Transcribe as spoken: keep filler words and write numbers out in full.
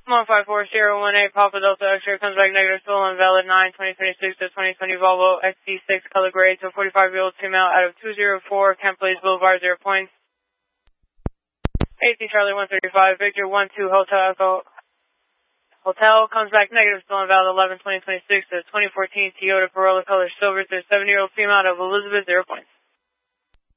one five four zero one eight, Papa Delta X-ray comes back negative, still on valid nine twenty twenty-six to twenty twenty Volvo X C six color gray to a forty-five-year-old female out of two zero four Camp Blaze Boulevard, zero points. A C Charlie one thirty-five, Victor one two Hotel Echo Hotel comes back negative, still on valid eleven twenty twenty-six to twenty fourteen Toyota Corolla color silver to a seventy-year-old female out of Elizabeth, zero points.